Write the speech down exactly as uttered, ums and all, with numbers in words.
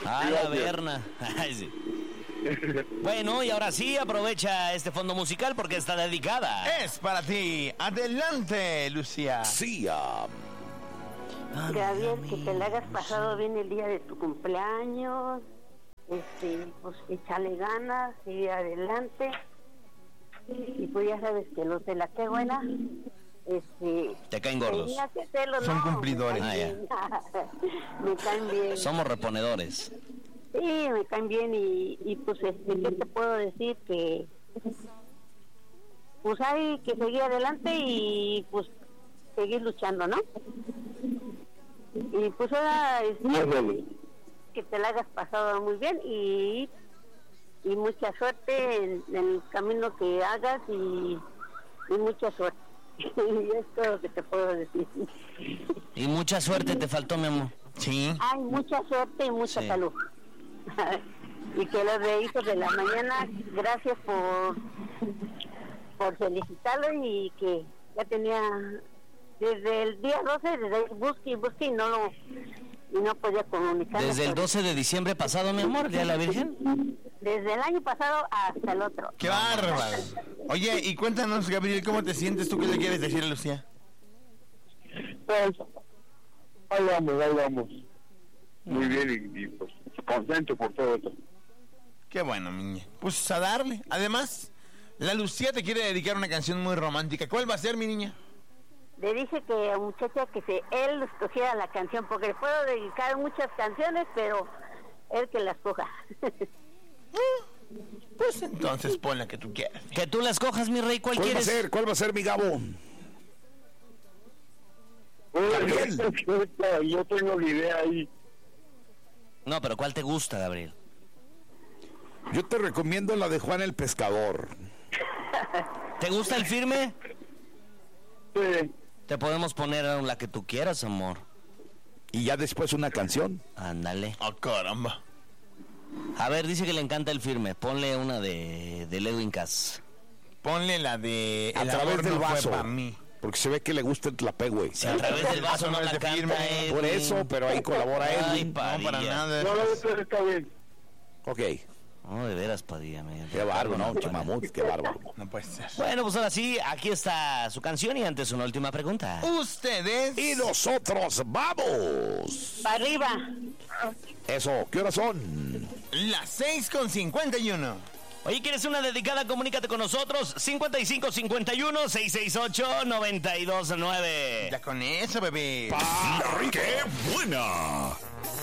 Ah, la Berna. Ay, sí. Bueno, y ahora sí, aprovecha este fondo musical porque está dedicada. Es para ti. Adelante, Lucía. Sí, um... Gabriel, que te la hayas pasado bien el día de tu cumpleaños. Este, pues échale ganas, sigue adelante. Y pues ya sabes que los de la que buena, este, te caen gordos. tenía que hacerlo, Son no, cumplidores. Me caen, ah, me caen bien. Somos reponedores. Sí, me caen bien y, y pues este, ¿qué te puedo decir? Que pues hay que seguir adelante y pues seguir luchando, ¿no? Y pues ahora este, que te la hayas pasado muy bien y y mucha suerte en, en el camino que hagas y, y mucha suerte. Y es todo lo que te puedo decir. Y mucha suerte te faltó, mi amor. Sí. Hay mucha suerte y mucha Sí. salud. Y que los de hijos de la mañana, gracias por por felicitarlo y que ya tenía desde el día doce, desde ahí busque y busque y no lo y no podía comunicar. Desde el doce de diciembre pasado, mi amor, Día de la Virgen. Desde el año pasado hasta el otro. ¡Qué bárbaro! Oye, y cuéntanos, Gabriel, ¿cómo te sientes tú? ¿Qué le quieres decir a Lucía? Pues, ahí vamos, ahí vamos. Muy bien y, y pues contento por todo esto. Qué bueno, mi niña. Pues a darle. Además, la Lucía te quiere dedicar una canción muy romántica. ¿Cuál va a ser, mi niña? Le dije que a muchacha que se, él escogiera la canción, porque le puedo dedicar muchas canciones, pero él que la escoja. Pues entonces pon la que tú quieras. Que tú la escojas, mi rey, ¿cuál, ¿Cuál va a quieres? ser? ¿Cuál va a ser, mi Gabo? Gabriel. Yo tengo la idea ahí. No, pero ¿cuál te gusta, Gabriel? Yo te recomiendo la de Juan el Pescador. ¿Te gusta el firme? Sí. Te podemos poner la que tú quieras, amor. Y ya después una canción. Ándale. Oh, caramba. A ver, dice que le encanta el firme. Ponle una de, de Edwin Cass. Ponle la de A El través amor del no fue vaso. pa' mí. Porque se ve que le gusta el tlapé, güey. Si a través del vaso no la Ese canta firme. Edwin. Por eso, pero ahí colabora Ay, Edwin. Padilla. No, para nada. No, no, eso está bien. Ok. No, de veras, Padilla. Me... Qué bárbaro, ¿no? Chimamut, qué bárbaro. No puede ser. Bueno, pues ahora sí, aquí está su canción y antes una última pregunta. Ustedes. Y nosotros vamos. ¡Para arriba! Eso, ¿qué horas son? Las seis con cincuenta y uno. Oye, ¿quieres una dedicada? Comunícate con nosotros. cincuenta y cinco cincuenta y uno, seiscientos sesenta y ocho, noventa y dos nueve. Ya con eso, bebé. Pa- ¡Qué buena!